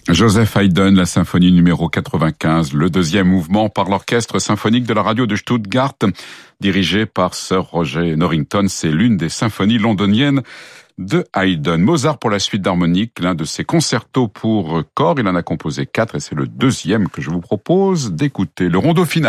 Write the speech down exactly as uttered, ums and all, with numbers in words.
Joseph Haydn, la symphonie numéro quatre-vingt-quinze, le deuxième mouvement par l'orchestre symphonique de la radio de Stuttgart, dirigé par Sir Roger Norrington. C'est l'une des symphonies londoniennes de Haydn. Mozart pour la suite d'harmonique, l'un de ses concertos pour corps. Il en a composé quatre et c'est le deuxième que je vous propose d'écouter. Le rondo final.